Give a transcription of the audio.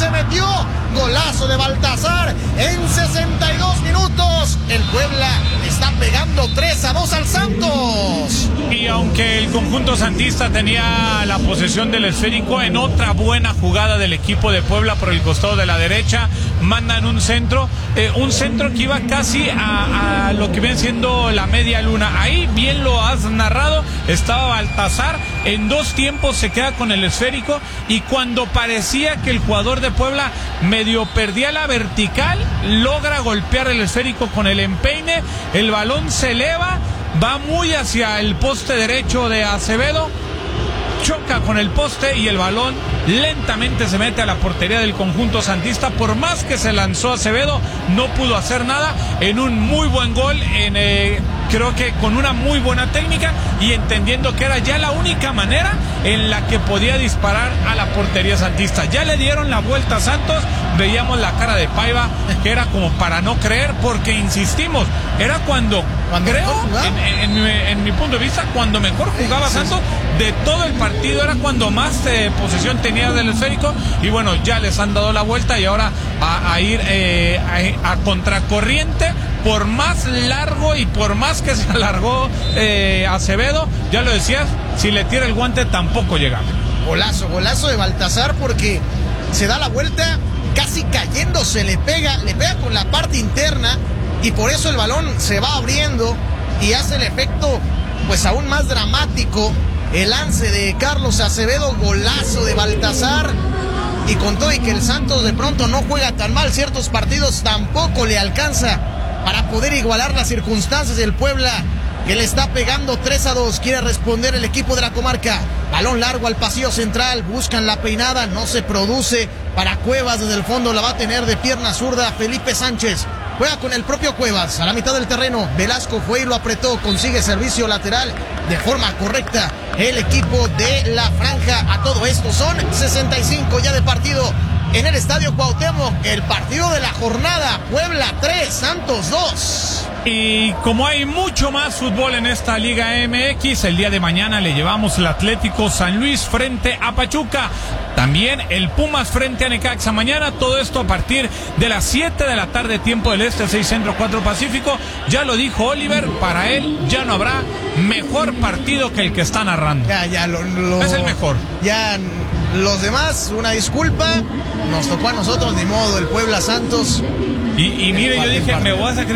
se metió. Golazo de Baltazar en 62 minutos. El Puebla está pegando 3-2 al Santos. Y aunque el conjunto santista tenía la posesión del esférico, en otra buena jugada del equipo de Puebla por el costado de la derecha, mandan un centro que iba casi a lo que viene siendo la media luna. Ahí bien lo has narrado, estaba Baltazar, en dos tiempos se queda con el esférico, y cuando parecía que el jugador de Puebla medio perdía la vertical, logra golpear el esférico con el empeine, el balón se eleva, va muy hacia el poste derecho de Acevedo, choca con el poste y el balón lentamente se mete a la portería del conjunto santista. Por más que se lanzó Acevedo, no pudo hacer nada, en un muy buen gol, creo que con una muy buena técnica y entendiendo que era ya la única manera en la que podía disparar a la portería santista. Ya le dieron la vuelta a Santos, veíamos la cara de Paiva, que era como para no creer, porque insistimos, era cuando creo, en mi punto de vista, cuando mejor jugaba Santos de todo el partido, era cuando más posesión tenía del esférico, y bueno, ya les han dado la vuelta y ahora a ir a contracorriente. Por más largo y por más que se alargó Acevedo, ya lo decías, si le tira el guante tampoco llegaba. Golazo de Baltazar, porque se da la vuelta casi cayéndose, le pega con la parte interna, y por eso el balón se va abriendo y hace el efecto pues aún más dramático. El lance de Carlos Acevedo, golazo de Baltazar. Y con todo y que el Santos de pronto no juega tan mal, ciertos partidos tampoco le alcanza para poder igualar las circunstancias del Puebla, que le está pegando 3-2. Quiere responder el equipo de la comarca. Balón largo al pasillo central, buscan la peinada, no se produce. Para Cuevas, desde el fondo la va a tener de pierna zurda Felipe Sánchez. Juega con el propio Cuevas a la mitad del terreno. Velasco fue y lo apretó, consigue servicio lateral de forma correcta el equipo de la franja. A todo esto son 65 ya de partido en el Estadio Cuauhtémoc. El partido de la jornada, Puebla 3, Santos 2. Y como hay mucho más fútbol en esta Liga MX, el día de mañana le llevamos el Atlético San Luis frente a Pachuca. También el Pumas frente a Necaxa mañana. Todo esto a partir de las 7 de la tarde, tiempo del este, 6 centro, 4 pacífico. Ya lo dijo Oliver, para él ya no habrá mejor partido que el que está narrando. Es el mejor. Ya los demás, una disculpa, nos tocó a nosotros, ni modo, el Puebla Santos. Y mire, yo dije, me voy a sacrificar